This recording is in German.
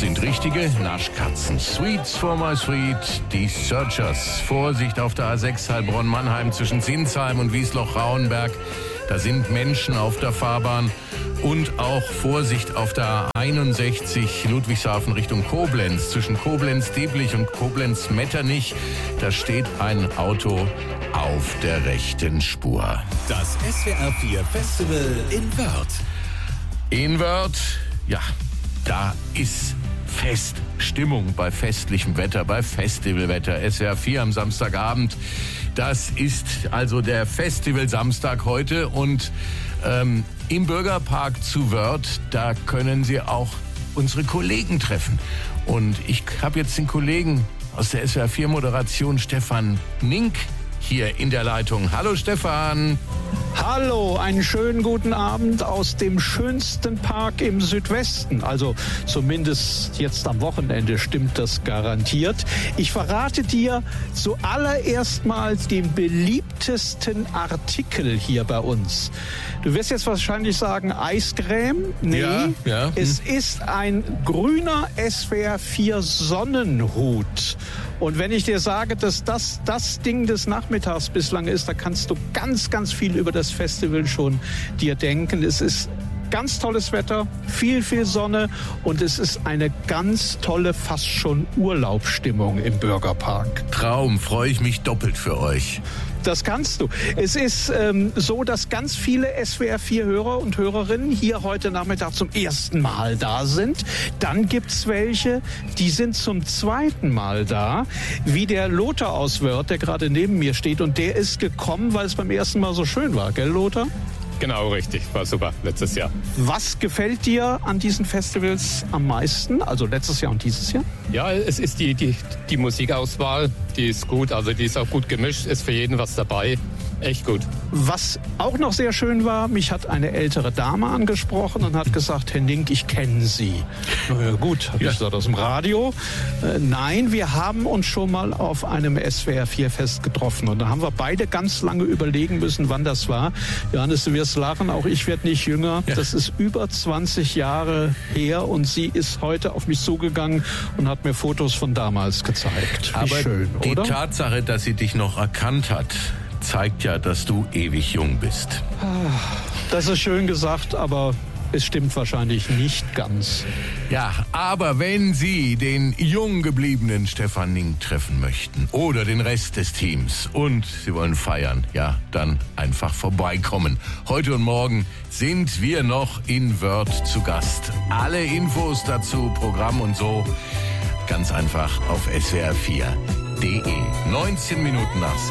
sind richtige Naschkatzen. Sweets for my sweet, die Searchers. Vorsicht auf der A6 Heilbronn-Mannheim zwischen Sinsheim und Wiesloch-Rauenberg. Da sind Menschen auf der Fahrbahn. Und auch Vorsicht auf der A61 Ludwigshafen Richtung Koblenz. Zwischen Koblenz-Deblich und Koblenz-Metternich. Da steht ein Auto auf der rechten Spur. Das SWR 4 Festival in Wörth. In Wörth, ja, da ist Feststimmung bei festlichem Wetter, bei Festivalwetter. SWR 4 am Samstagabend. Das ist also der Festival-Samstag heute und im Bürgerpark zu Wörth, da können Sie auch unsere Kollegen treffen. Und ich habe jetzt den Kollegen aus der SWR 4 Moderation, Stefan Nink, hier in der Leitung. Hallo Stefan. Hallo, einen schönen guten Abend aus dem schönsten Park im Südwesten. Also zumindest jetzt am Wochenende stimmt das garantiert. Ich verrate dir zuallererst mal den beliebtesten Artikel hier bei uns. Du wirst jetzt wahrscheinlich sagen, Eiscreme? Nee, ja. Es ist ein grüner SWR 4 Sonnenhut. Und wenn ich dir sage, dass das Ding des Nachmittags bislang ist, da kannst du ganz, ganz viel über das Festival schon dir denken. Es ist ganz tolles Wetter, viel Sonne und es ist eine ganz tolle, fast schon Urlaubsstimmung im Bürgerpark. Traum, freue ich mich doppelt für euch. Das kannst du. Es ist so, dass ganz viele SWR4-Hörer und Hörerinnen hier heute Nachmittag zum ersten Mal da sind. Dann gibt's welche, die sind zum zweiten Mal da, wie der Lothar aus Wörth, der gerade neben mir steht. Und der ist gekommen, weil es beim ersten Mal so schön war, gell, Lothar? Genau, richtig. War super, letztes Jahr. Was gefällt dir an diesen Festivals am meisten? Also letztes Jahr und dieses Jahr? Ja, es ist die Musikauswahl, die ist gut. Also die ist auch gut gemischt, ist für jeden was dabei. Echt gut. Was auch noch sehr schön war, mich hat eine ältere Dame angesprochen und hat gesagt, Herr Nink, ich kenne Sie. Na ja, gut, habe ich gesagt, aus dem Radio. Nein, wir haben uns schon mal auf einem SWR 4 Fest getroffen. Und da haben wir beide ganz lange überlegen müssen, wann das war. Johannes, du wirst lachen, auch ich werde nicht jünger. Ja. Das ist über 20 Jahre her und sie ist heute auf mich zugegangen und hat mir Fotos von damals gezeigt. Wie aber schön, oder? Die Tatsache, dass sie dich noch erkannt hat, zeigt ja, dass du ewig jung bist. Das ist schön gesagt, aber es stimmt wahrscheinlich nicht ganz. Ja, aber wenn Sie den jung gebliebenen Stefan Nink treffen möchten oder den Rest des Teams und Sie wollen feiern, ja, dann einfach vorbeikommen. Heute und morgen sind wir noch in Wörth zu Gast. Alle Infos dazu, Programm und so, ganz einfach auf swr4.de. 19 Minuten nach 6.